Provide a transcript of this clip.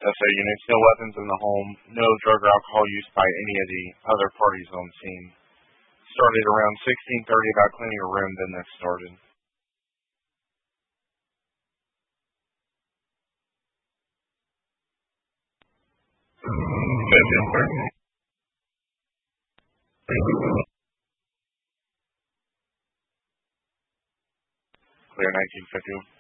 So units, no weapons in the home, no drug or alcohol use by any of the other parties on scene. Started around 16:30, about cleaning a room, then this started. Clear 1951.